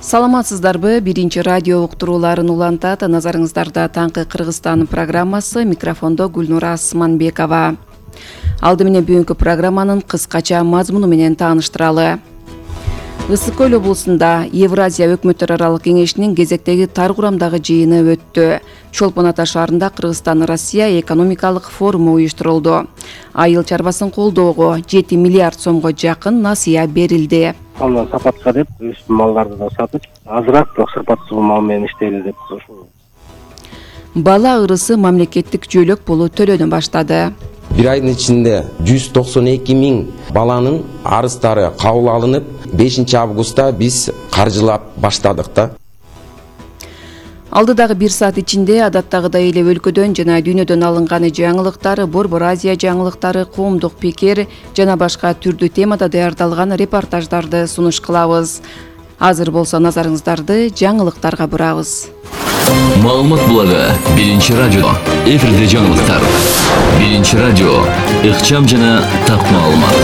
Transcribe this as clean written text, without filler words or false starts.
Саламатсыздарбы? Биринчи радио уктурууларын улантат. Назарыңыздарда Таңкы Кыргызстан программасы, микрофондо Гүлнура Асманбекова. Алды менен бүгүнкү программанын кыскача мазмуну менен тааныштыралы. Ысык Көл облусунда Евразия өкмөттөр аралык кеңешинин кезектеги тар курамдагы жыйыны өттү. Чолпон Ата шаарында Кыргызстан-Россия экономикалык форуму уюштурулду. Айыл чарбасын колдоого 7 миллиард сомго жакын насыя берилди. Андан сапатка деп өз малдарды да сатып, азыраак бирок сапатсыз мал менен иштейли деп ошол. Бала ырысы мамлекеттик жөлөк пулу төлөнө баштады. Bir ayдын ичинде 192 000 баланын арыздары кабыл алынып, 5 августта биз каржылап баштадык да. Алдыдагы 1 саат ичинде адаттагыдай эле өлкөдөн жана дүйнөдөн алынган жаңылыктар, Борбор Азия жаңылыктары, коомдук пикир жана башка түрдүү темада даярдалган репортаждарды сунуш кылабыз. Азыр болсо назарыңыздарды жаңылыктарга бурабыз. Маалымат булагы биринчи радио. Эфирде жаңылыктар. Биринчи радио. Ыкчам жана так маалымат.